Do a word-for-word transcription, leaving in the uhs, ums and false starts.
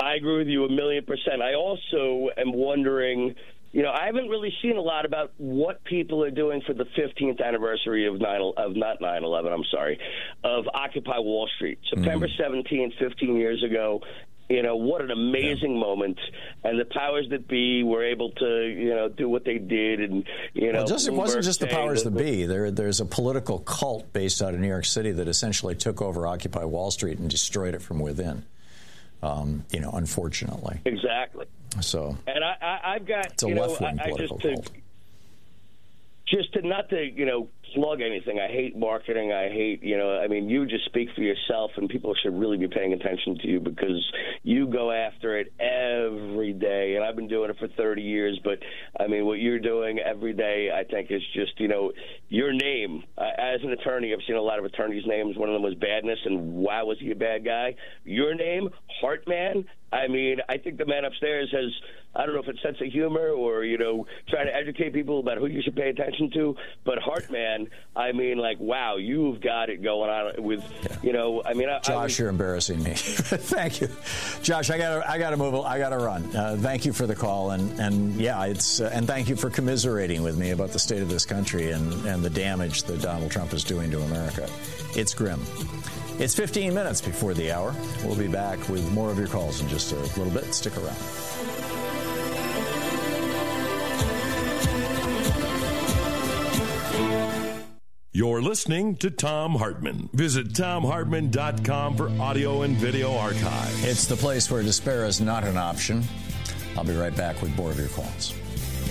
I agree with you a million percent. I also am wondering, you know, I haven't really seen a lot about what people are doing for the fifteenth anniversary of nine of not nine eleven, I'm sorry, of Occupy Wall Street. September seventeenth, fifteen years ago. You know, what an amazing yeah. moment. And the powers that be were able to, you know, do what they did. And, you know, well, just, it wasn't just the powers that, that be. There, There's a political cult based out of New York City that essentially took over Occupy Wall Street and destroyed it from within, um, you know, unfortunately. Exactly. So, and I, I, I've got, it's a you know, left-wing I, political I just cult. to, Just to not to, you know, plug anything. I hate marketing. I hate, you know, I mean, you just speak for yourself, and people should really be paying attention to you because you go after it every day. And I've been doing it for thirty years, but, I mean, what you're doing every day, I think, is just, you know, your name. Uh, as an attorney, I've seen a lot of attorneys' names. One of them was Badness, and wow, was he a bad guy. Your name, Heartman. I mean, I think the man upstairs has, I don't know if it's sense of humor or, you know, trying to educate people about who you should pay attention to. But Heartman, I mean, like, wow, you've got it going on with, you know, I mean. I, Josh, I was, you're embarrassing me. Thank you. Josh, I got I got to move. I got to run. Uh, thank you for the call. And, and yeah, it's uh, and thank you for commiserating with me about the state of this country and, and the damage that Donald Trump is doing to America. It's grim. It's fifteen minutes before the hour. We'll be back with more of your calls in just a little bit. Stick around. You're listening to Thom Hartmann. Visit Thom Hartmann dot com for audio and video archive. It's the place where despair is not an option. I'll be right back with more of your calls.